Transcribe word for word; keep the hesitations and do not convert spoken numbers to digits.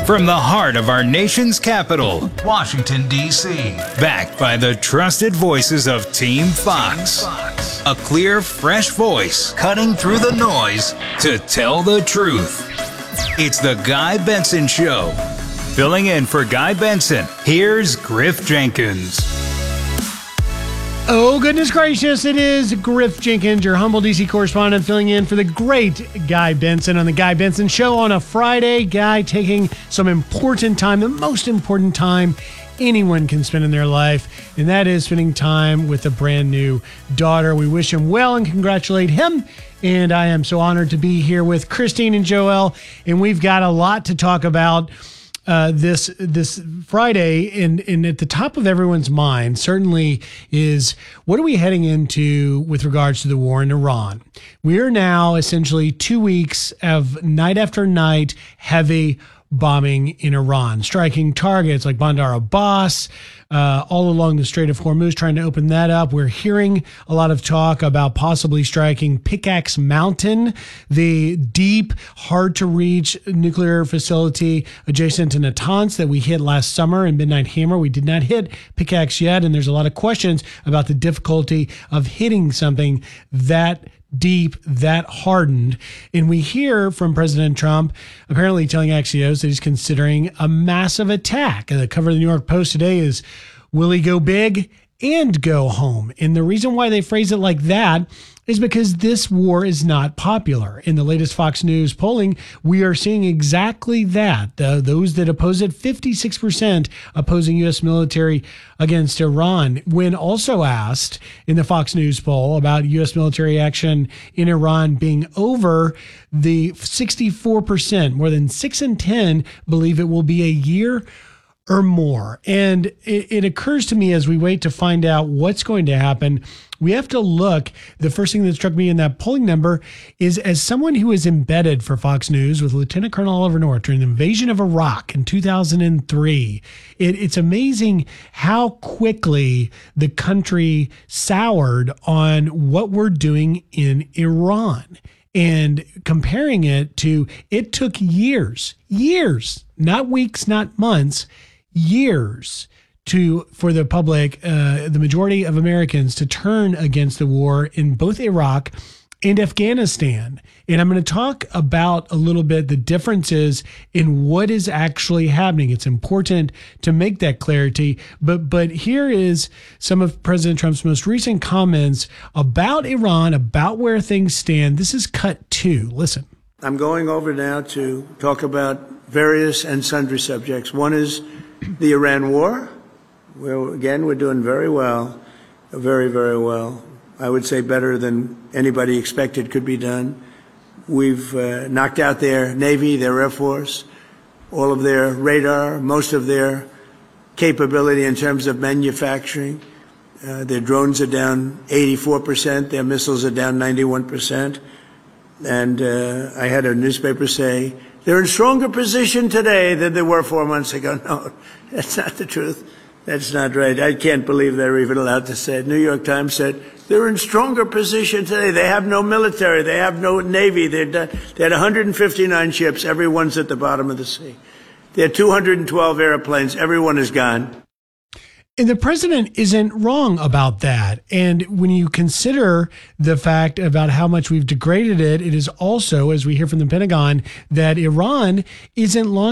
From the heart of our nation's capital, Washington, D C, backed by the trusted voices of Team Fox. A clear, fresh voice cutting through the noise to tell the truth. It's the Guy Benson Show. Filling in for Guy Benson, here's Griff Jenkins. Oh, goodness gracious, it is Griff Jenkins, your humble D C correspondent, filling in for the great Guy Benson on the Guy Benson Show on a Friday. Guy taking some important time, the most important time anyone can spend in their life, and that is spending time with a brand new daughter. We wish him well and congratulate him, and I am so honored to be here with Christine and Joel, and we've got a lot to talk about Uh, this this Friday, and, and at the top of everyone's mind certainly is, what are we heading into with regards to the war in Iran? We are now essentially two weeks of night after night heavy bombing in Iran, striking targets like Bandar Abbas, uh, all along the Strait of Hormuz, trying to open that up. We're hearing a lot of talk about possibly striking Pickaxe Mountain, the deep, hard-to-reach nuclear facility adjacent to Natanz that we hit last summer in Midnight Hammer. We did not hit Pickaxe yet, and there's a lot of questions about the difficulty of hitting something that deep, that hardened. And we hear from President Trump apparently telling Axios that he's considering a massive attack. And the cover of the New York Post today is, will he go big and go home? And the reason why they phrase it like that is because this war is not popular. In the latest Fox News polling, we are seeing exactly that. The, those that oppose it, fifty-six percent opposing U S military against Iran. When also asked in the Fox News poll about U S military action in Iran being over, the sixty-four percent, more than six in ten, believe it will be a year or more. And it, it occurs to me as we wait to find out what's going to happen, we have to look. The first thing that struck me in that polling number is, as someone who is embedded for Fox News with Lieutenant Colonel Oliver North during the invasion of Iraq in two thousand three, it, it's amazing how quickly the country soured on what we're doing in Iran. And comparing it to, it took years, years, not weeks, not months, years to for the public, uh, the majority of Americans, to turn against the war in both Iraq and Afghanistan. And I'm going to talk about a little bit the differences in what is actually happening. It's important to make that clarity. But but here is some of President Trump's most recent comments about Iran, about where things stand. This is cut two. Listen. I'm going over now to talk about various and sundry subjects. One is the Iran war. Well, again, we're doing very well, very, very well. I would say better than anybody expected could be done. We've uh, knocked out their Navy, their Air Force, all of their radar, most of their capability in terms of manufacturing. Uh, their drones are down eighty-four percent. Their missiles are down ninety-one percent. And uh, I had a newspaper say, they're in stronger position today than they were four months ago. No, that's not the truth. That's not right. I can't believe they're even allowed to say it. New York Times said they're in stronger position today. They have no military. They have no Navy. They're done. They had one hundred fifty-nine ships. Everyone's at the bottom of the sea. They had two hundred twelve airplanes. Everyone is gone. And the president isn't wrong about that. And when you consider the fact about how much we've degraded it, it is also, as we hear from the Pentagon, that Iran isn't launching